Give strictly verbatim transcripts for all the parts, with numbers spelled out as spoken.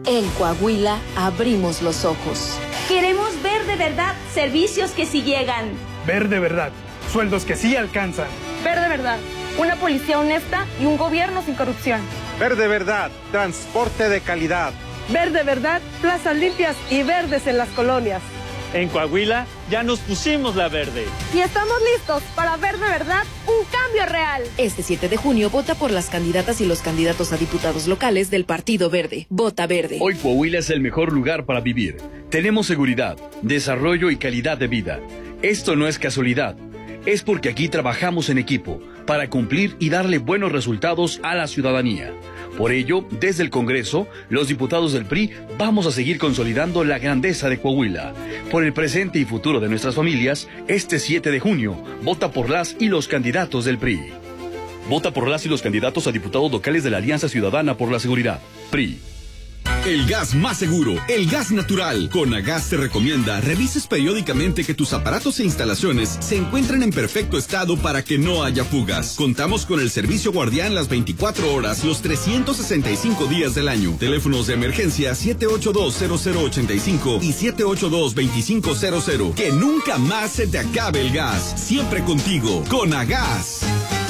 En Coahuila abrimos los ojos. Queremos ver de verdad servicios que sí llegan. Ver de verdad sueldos que sí alcanzan. Ver de verdad una policía honesta y un gobierno sin corrupción. Ver de verdad transporte de calidad. Ver de verdad plazas limpias y verdes en las colonias. En Coahuila ya nos pusimos la verde. Y estamos listos para ver de verdad un cambio real. Este siete de junio vota por las candidatas y los candidatos a diputados locales del Partido Verde. Vota verde. Hoy Coahuila es el mejor lugar para vivir. Tenemos seguridad, desarrollo y calidad de vida. Esto no es casualidad. Es porque aquí trabajamos en equipo para cumplir y darle buenos resultados a la ciudadanía. Por ello, desde el Congreso, los diputados del P R I vamos a seguir consolidando la grandeza de Coahuila. Por el presente y futuro de nuestras familias, este siete de junio, vota por las y los candidatos del P R I. Vota por las y los candidatos a diputados locales de la Alianza Ciudadana por la Seguridad, P R I. El gas más seguro, el gas natural. Conagas te recomienda revises periódicamente que tus aparatos e instalaciones se encuentren en perfecto estado para que no haya fugas. Contamos con el servicio guardián las veinticuatro horas, los trescientos sesenta y cinco días del año. Teléfonos de emergencia siete ocho dos cero cero ocho cinco y siete ocho dos dos cinco cero cero. Que nunca más se te acabe el gas. Siempre contigo, Conagas.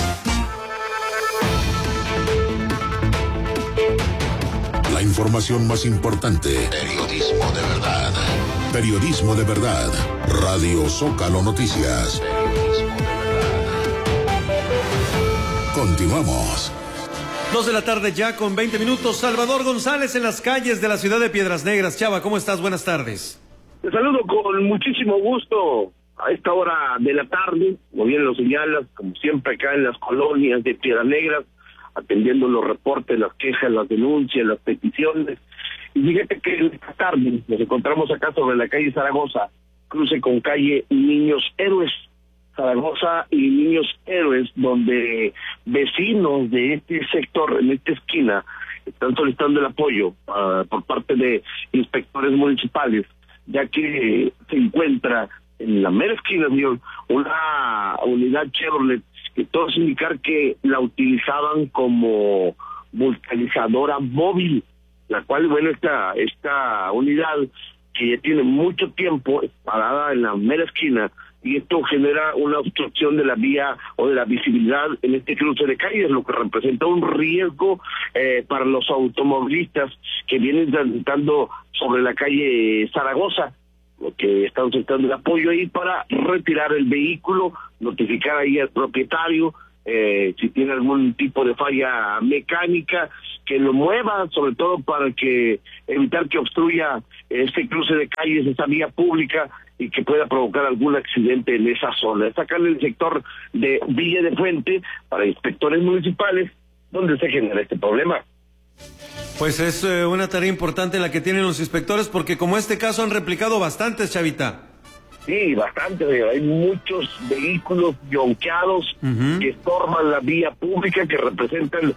La información más importante. Periodismo de verdad. Periodismo de verdad. Radio Zócalo Noticias. Periodismo de verdad. Continuamos. Dos de la tarde ya con veinte minutos. Salvador González en las calles de la ciudad de Piedras Negras. Chava, ¿cómo estás? Buenas tardes. Te saludo con muchísimo gusto a esta hora de la tarde, como bien lo señalas, como siempre acá en las colonias de Piedras Negras, atendiendo los reportes, las quejas, las denuncias, las peticiones. Y fíjate que esta tarde nos encontramos acá sobre la calle Zaragoza, cruce con calle Niños Héroes, Zaragoza y Niños Héroes, donde vecinos de este sector, en esta esquina, están solicitando el apoyo uh, por parte de inspectores municipales, ya que se encuentra en la mera esquina, señor, una unidad Chevrolet que todos indicar que la utilizaban como vulcanizadora móvil, la cual, bueno, esta esta unidad que ya tiene mucho tiempo parada en la mera esquina, y esto genera una obstrucción de la vía o de la visibilidad en este cruce de calles, lo que representa un riesgo eh, para los automovilistas que vienen transitando sobre la calle Zaragoza, lo que están solicitando el apoyo ahí para retirar el vehículo, notificar ahí al propietario, eh, si tiene algún tipo de falla mecánica, que lo mueva, sobre todo para que evitar que obstruya este cruce de calles, esa vía pública, y que pueda provocar algún accidente en esa zona. Está acá en el sector de Villa de Fuente, para inspectores municipales, donde se genera este problema. Pues es eh, una tarea importante la que tienen los inspectores, porque como este caso han replicado bastantes, Chavita. Sí, bastante. Hay muchos vehículos yonqueados uh-huh. que estorban la vía pública, que representan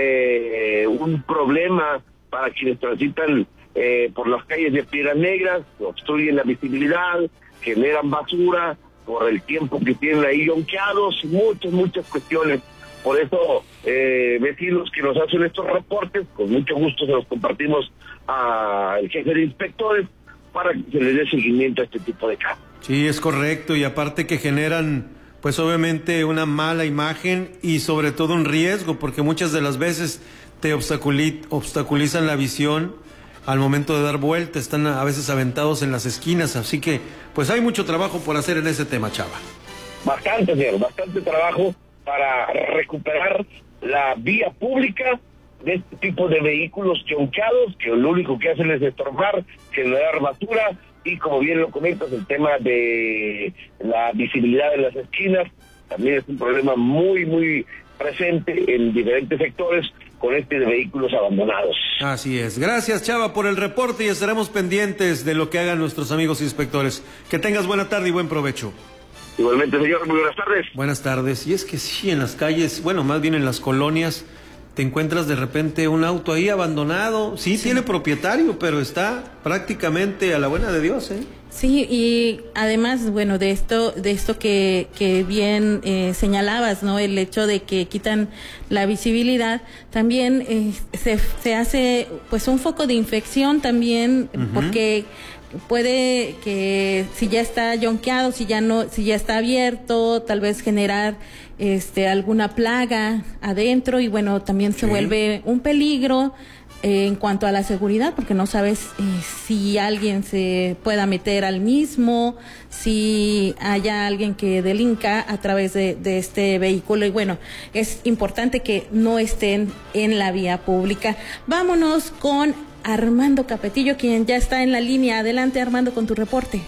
eh, un problema para quienes transitan eh, por las calles de Piedras Negras, obstruyen la visibilidad, generan basura por el tiempo que tienen ahí yonqueados, muchas, muchas cuestiones. Por eso, eh, vecinos que nos hacen estos reportes, con mucho gusto se los compartimos al jefe de inspectores para que se les dé seguimiento a este tipo de casos. Sí, es correcto, y aparte que generan, pues obviamente, una mala imagen y sobre todo un riesgo, porque muchas de las veces te obstaculi- obstaculizan la visión al momento de dar vuelta, están a veces aventados en las esquinas, así que pues hay mucho trabajo por hacer en ese tema, Chava. Bastante, señor, bastante trabajo para recuperar la vía pública de este tipo de vehículos yonqueados, que lo único que hacen es estorbar, generar basura, y como bien lo comentas, el tema de la visibilidad en las esquinas también es un problema muy, muy presente en diferentes sectores con este de vehículos abandonados. Así es. Gracias, Chava, por el reporte, y estaremos pendientes de lo que hagan nuestros amigos inspectores. Que tengas buena tarde y buen provecho. Igualmente, señor, muy buenas tardes. Buenas tardes. Y es que sí, en las calles, bueno, más bien en las colonias, te encuentras de repente un auto ahí abandonado. Sí, sí, tiene propietario, pero está prácticamente a la buena de Dios, ¿eh? Sí, y además, bueno, de esto, de esto que, que bien eh, señalabas, ¿no? El hecho de que quitan la visibilidad, también eh, se, se hace, pues, un foco de infección también, uh-huh. porque puede que si ya está yonqueado, si ya no, si ya está abierto, tal vez generar este alguna plaga adentro y bueno, también se sí. vuelve un peligro eh, en cuanto a la seguridad, porque no sabes eh, si alguien se pueda meter al mismo, si haya alguien que delinca a través de, de este vehículo y bueno, es importante que no estén en la vía pública. Vámonos con Armando Capetillo, quien ya está en la línea. Adelante, Armando, con tu reporte.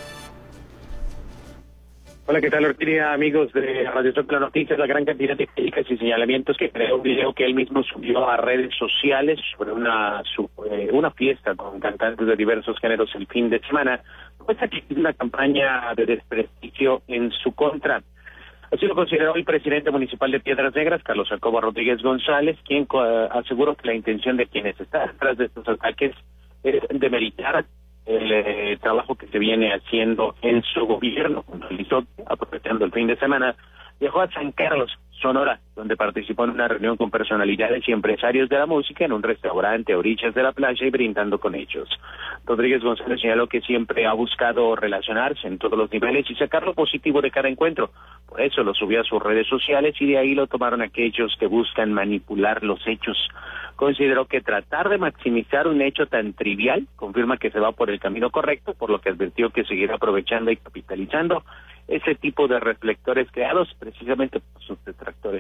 Hola, ¿qué tal, Ortilia? Amigos de Radio Zócalo Noticias, la gran cantidad de críticas y señalamientos que creó un video que él mismo subió a redes sociales sobre una su, eh, una fiesta con cantantes de diversos géneros el fin de semana, muestra que es una campaña de desprestigio en su contra. Así lo consideró el presidente municipal de Piedras Negras, Carlos Jacobo Rodríguez González, quien uh, aseguró que la intención de quienes están detrás de estos ataques es demeritar el eh, trabajo que se viene haciendo en su gobierno. Realizó, aprovechando el fin de semana, viajó a San Carlos, Sonora, donde participó en una reunión con personalidades y empresarios de la música en un restaurante a orillas de la playa y brindando con ellos. Rodríguez González señaló que siempre ha buscado relacionarse en todos los niveles y sacar lo positivo de cada encuentro. Por eso lo subió a sus redes sociales y de ahí lo tomaron aquellos que buscan manipular los hechos. Consideró que tratar de maximizar un hecho tan trivial confirma que se va por el camino correcto, por lo que advirtió que seguirá aprovechando y capitalizando ese tipo de reflectores creados precisamente por sus detractores.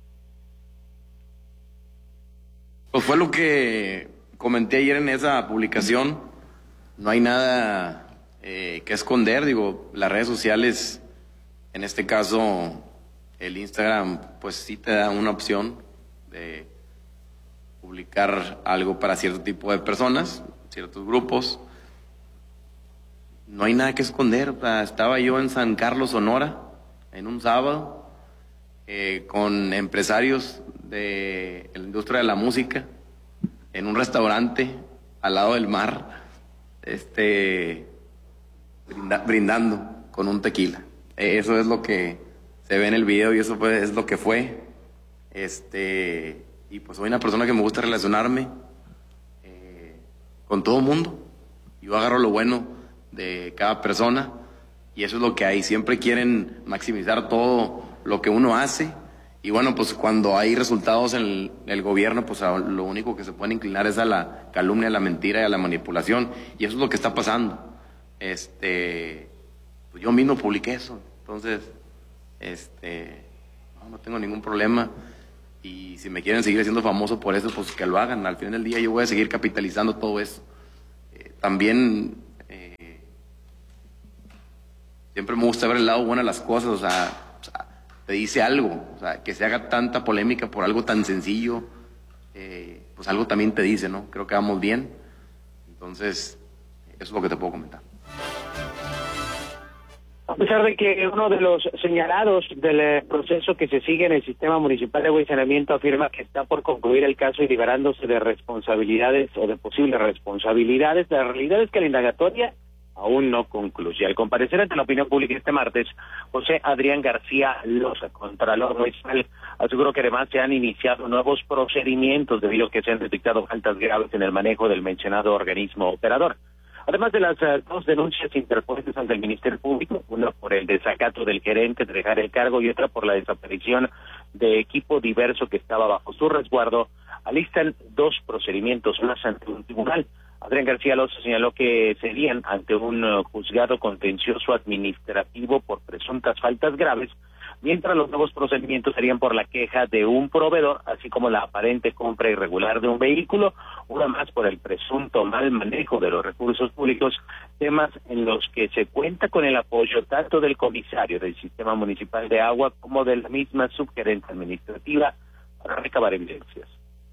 Pues fue lo que comenté ayer en esa publicación. No hay nada eh, que esconder. Digo, las redes sociales, en este caso el Instagram, pues sí te da una opción de publicar algo para cierto tipo de personas, ciertos grupos. No hay nada que esconder. O sea, estaba yo en San Carlos, Sonora, en un sábado, eh, con empresarios de la industria de la música, en un restaurante al lado del mar, este, brinda, brindando con un tequila. Eh, eso es lo que se ve en el video y eso fue, es lo que fue. Este, y pues soy una persona que me gusta relacionarme eh, con todo el mundo. Yo agarro lo bueno de cada persona y eso es lo que hay. Siempre quieren maximizar todo lo que uno hace y bueno, pues cuando hay resultados en el, el gobierno, pues a lo único que se puede inclinar es a la calumnia, a la mentira y a la manipulación y eso es lo que está pasando. Este, pues yo mismo publiqué eso, entonces este, no, no tengo ningún problema y si me quieren seguir siendo famoso por eso, pues que lo hagan. Al final del día yo voy a seguir capitalizando todo eso. Eh, también siempre me gusta ver el lado bueno de las cosas, o sea, o sea, te dice algo, o sea, que se haga tanta polémica por algo tan sencillo, eh, pues algo también te dice, ¿no? Creo que vamos bien, entonces, eso es lo que te puedo comentar. A pesar de que uno de los señalados del proceso que se sigue en el sistema municipal de agua y saneamiento afirma que está por concluir el caso y liberándose de responsabilidades o de posibles responsabilidades, la realidad es que la indagatoria aún no concluye. Al comparecer ante la opinión pública este martes, José Adrián García Loza, contralor municipal, aseguró que además se han iniciado nuevos procedimientos debido a que se han detectado faltas graves en el manejo del mencionado organismo operador. Además de las uh, dos denuncias interpuestas ante el Ministerio Público, una por el desacato del gerente de dejar el cargo y otra por la desaparición de equipo diverso que estaba bajo su resguardo, alistan dos procedimientos más ante un tribunal. Adrián García Loza señaló que serían ante un uh, juzgado contencioso administrativo por presuntas faltas graves, mientras los nuevos procedimientos serían por la queja de un proveedor, así como la aparente compra irregular de un vehículo, una más por el presunto mal manejo de los recursos públicos, temas en los que se cuenta con el apoyo tanto del comisario del Sistema Municipal de Agua como de la misma subgerente administrativa para recabar evidencias.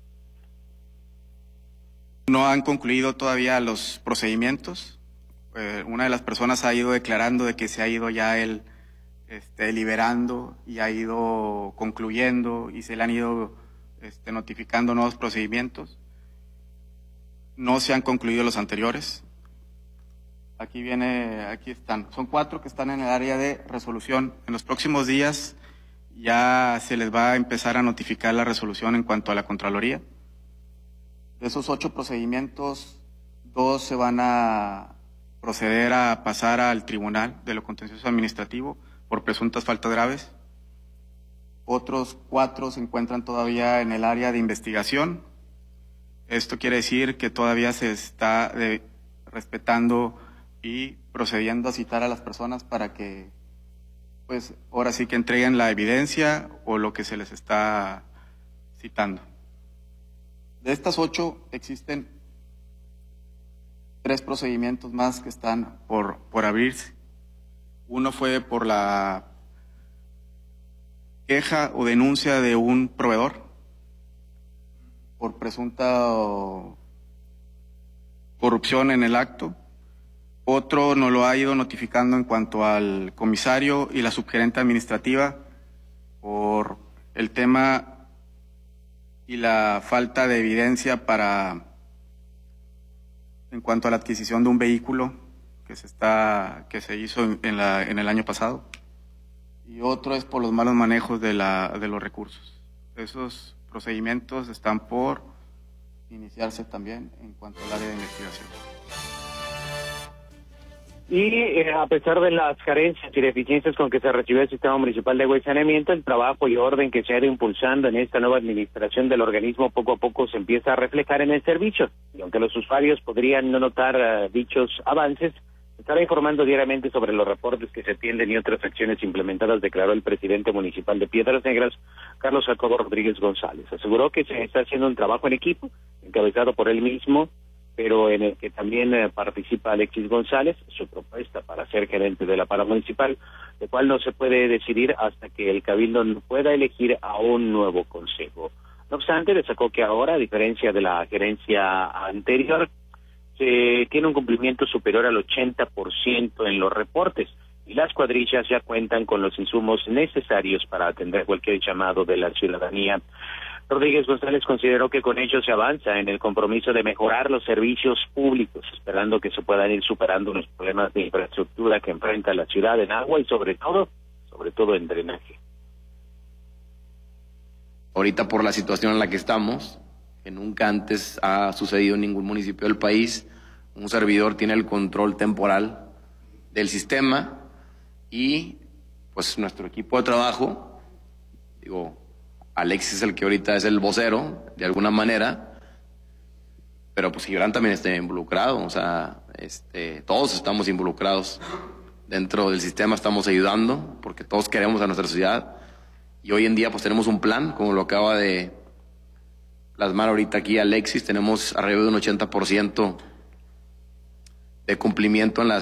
No han concluido todavía los procedimientos. Eh, una de las personas ha ido declarando de que se ha ido ya el Este, deliberando y ha ido concluyendo y se le han ido este, notificando nuevos procedimientos. No se han concluido los anteriores. Aquí viene, aquí están. Son cuatro que están en el área de resolución. En los próximos días ya se les va a empezar a notificar la resolución en cuanto a la Contraloría. De esos ocho procedimientos, dos se van a proceder a pasar al Tribunal de lo Contencioso Administrativo por presuntas faltas graves. Otros cuatro se encuentran todavía en el área de investigación. Esto quiere decir que todavía se está de, respetando y procediendo a citar a las personas para que, pues, ahora sí que entreguen la evidencia o lo que se les está citando. De estas ocho existen tres procedimientos más que están por, por abrirse. Uno fue por la queja o denuncia de un proveedor por presunta corrupción en el acto. Otro nos lo ha ido notificando en cuanto al comisario y la subgerente administrativa por el tema y la falta de evidencia para en cuanto a la adquisición de un vehículo que se está que se hizo en, en, la, en el año pasado. Y otro es por los malos manejos de, la, de los recursos. Esos procedimientos están por iniciarse también en cuanto al área de investigación. Y eh, a pesar de las carencias y deficiencias con que se recibió el Sistema Municipal de Agua y Saneamiento, el trabajo y orden que se ha ido impulsando en esta nueva administración del organismo poco a poco se empieza a reflejar en el servicio. Y aunque los usuarios podrían no notar uh, dichos avances, se estará informando diariamente sobre los reportes que se atienden y otras acciones implementadas, declaró el presidente municipal de Piedras Negras, Carlos Jacobo Rodríguez González. Aseguró que se está haciendo un trabajo en equipo, encabezado por él mismo, pero en el que también eh, participa Alexis González, su propuesta para ser gerente de la Para Municipal, de cual no se puede decidir hasta que el Cabildo pueda elegir a un nuevo consejo. No obstante, destacó que ahora, a diferencia de la gerencia anterior, se tiene un cumplimiento superior al ochenta por ciento en los reportes y las cuadrillas ya cuentan con los insumos necesarios para atender cualquier llamado de la ciudadanía. Rodríguez González consideró que con ello se avanza en el compromiso de mejorar los servicios públicos, esperando que se puedan ir superando los problemas de infraestructura que enfrenta la ciudad en agua y sobre todo, sobre todo en drenaje. Ahorita por la situación en la que estamos, que nunca antes ha sucedido en ningún municipio del país, un servidor tiene el control temporal del sistema y pues nuestro equipo de trabajo, digo, Alexis es el que ahorita es el vocero, de alguna manera, pero pues Gibran también está involucrado, o sea, este, todos estamos involucrados dentro del sistema, estamos ayudando, porque todos queremos a nuestra ciudad, y hoy en día pues tenemos un plan, como lo acaba de plasmar ahorita aquí Alexis, tenemos alrededor de un ochenta por ciento de cumplimiento en las